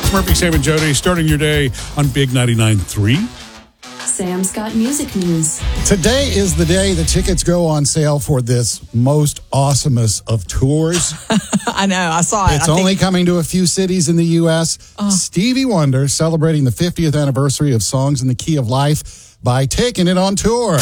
Murphy, Sam, and Jody starting your day on Big 99.3. Sam's got music news. Today is the day the tickets go on sale for this most awesomest of tours. I know, I saw it. It's only coming to a few cities in the U.S. Stevie Wonder celebrating the 50th anniversary of Songs in the Key of Life by taking it on tour.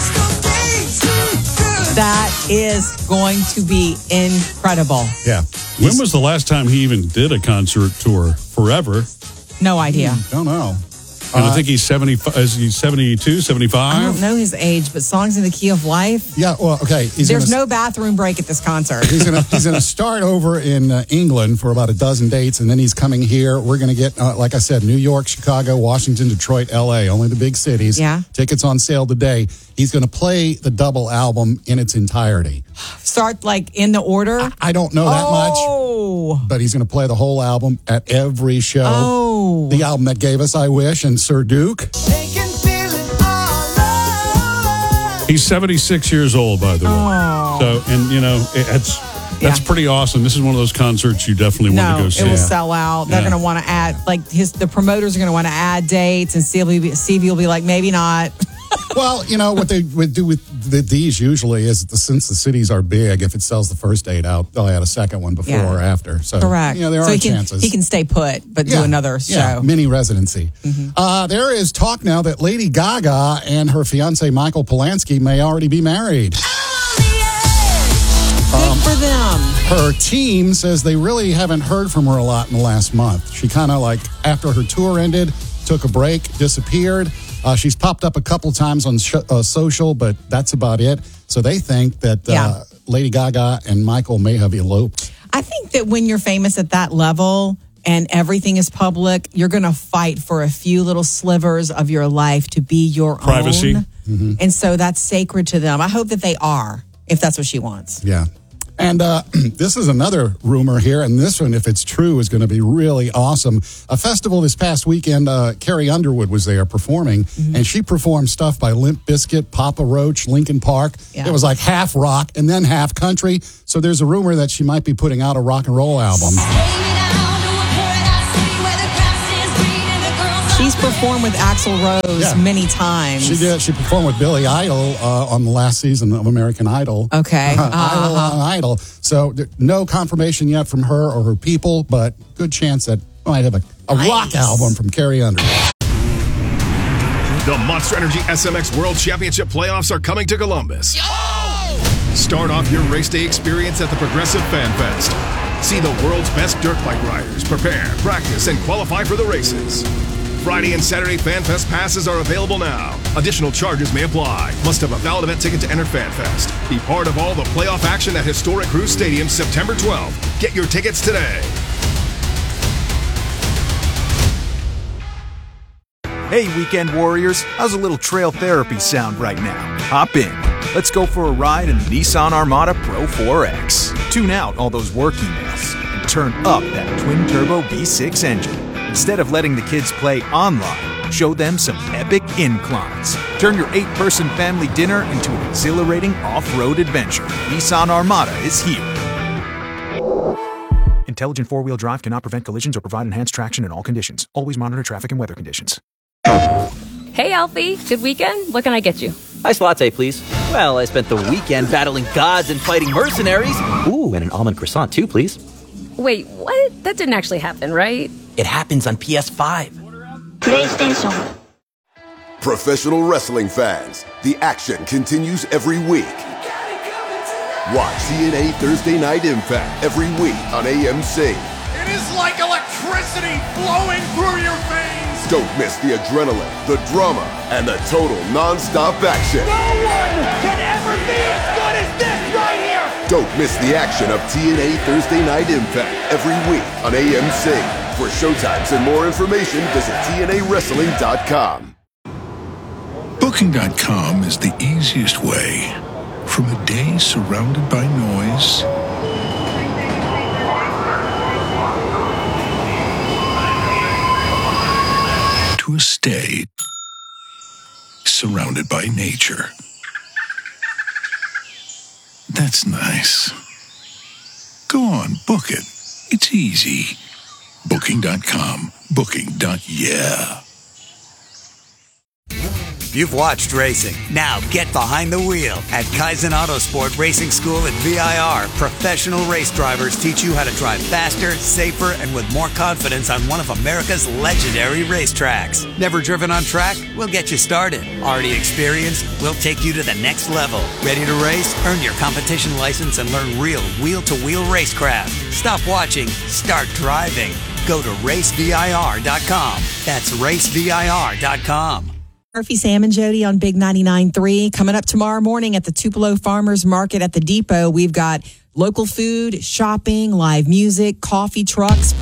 That is going to be incredible. Yeah. When was the last time he even did a concert tour? Forever. No idea. Don't know. And I think he's 75. Is he 72, 75? I don't know his age, but Songs in the Key of Life. Yeah, well, okay. There's no bathroom break at this concert. He's gonna start over in England for about a dozen dates, and then he's coming here. We're gonna get, like I said, New York, Chicago, Washington, Detroit, L.A. Only the big cities. Yeah. Tickets on sale today. He's gonna play the double album in its entirety. Start like in the order. I don't know that much, but he's gonna play the whole album at every show. The album that gave us "I Wish" and "Sir Duke." He's 76 years old, by the way. So, and you know, that's pretty awesome. This is one of those concerts you definitely want to go see. It will sell out. They're going to want to add, the promoters are going to want to add dates, and Stevie will be like, maybe not. Well, you know, what they would do with these usually is since the cities are big, if it sells the first date out, they'll add a second one before or after. So, correct. You know, there are chances. He can stay put, but do another show. Yeah, mini residency. There is talk now that Lady Gaga and her fiancé Michael Polanski may already be married. Good for them. Her team says they really haven't heard from her a lot in the last month. She kind of after her tour ended, took a break, disappeared. She's popped up a couple times on social, but that's about it. So they think that Lady Gaga and Michael may have eloped. I think that when you're famous at that level and everything is public, you're going to fight for a few little slivers of your life to be your privacy. Own. And so that's sacred to them. I hope that they are, if that's what she wants. Yeah. And this is another rumor here, and this one, if it's true, is going to be really awesome. A festival this past weekend, Carrie Underwood was there performing, and she performed stuff by Limp Bizkit, Papa Roach, Linkin Park. Yeah. It was like half rock and then half country. So there's a rumor that she might be putting out a rock and roll album. She's performed with Axl Rose many times. She did. She performed with Billy Idol on the last season of American Idol. Okay. Idol. So no confirmation yet from her or her people, but good chance that we might have a rock album from Carrie Underwood. The Monster Energy SMX World Championship playoffs are coming to Columbus. Start off your race day experience at the Progressive Fan Fest. See the world's best dirt bike riders prepare, practice, and qualify for the races. Friday and Saturday Fan Fest passes are available now. Additional charges may apply. Must have a valid event ticket to enter Fan Fest. Be part of all the playoff action at Historic Cruise Stadium September 12th. Get your tickets today. Hey, weekend warriors. How's a little trail therapy sound right now? Hop in. Let's go for a ride in the Nissan Armada Pro 4X. Tune out all those work emails and turn up that twin-turbo V6 engine. Instead of letting the kids play online, show them some epic inclines. Turn your 8-person family dinner into an exhilarating off-road adventure. Nissan Armada is here. Intelligent four-wheel drive cannot prevent collisions or provide enhanced traction in all conditions. Always monitor traffic and weather conditions. Hey, Alfie. Good weekend? What can I get you? Iced latte, please. Well, I spent the weekend battling gods and fighting mercenaries. Ooh, and an almond croissant, too, please. Wait, what? That didn't actually happen, right? It happens on PS5. PlayStation. Professional wrestling fans, the action continues every week. Watch TNA Thursday Night Impact every week on AMC. It is like electricity flowing through your veins. Don't miss the adrenaline, the drama, and the total non-stop action. No one can ever be as good as this right here. Don't miss the action of TNA Thursday Night Impact every week on AMC. For showtimes and more information, visit TNAWrestling.com. Booking.com is the easiest way from a day surrounded by noise to a stay surrounded by nature. That's nice. Go on, book it. It's easy. Booking.com. Booking.yeah. You've watched racing. Now get behind the wheel at Kaizen Autosport Racing School at VIR. Professional race drivers teach you how to drive faster, safer, and with more confidence on one of America's legendary racetracks. Never driven on track? We'll get you started. Already experienced? We'll take you to the next level. Ready to race? Earn your competition license and learn real wheel-to-wheel racecraft. Stop watching. Start driving. Go to racevir.com. That's racevir.com. Murphy, Sam, and Jody on Big 99.3. Coming up tomorrow morning at the Tupelo Farmers Market at the Depot, we've got local food, shopping, live music, coffee trucks.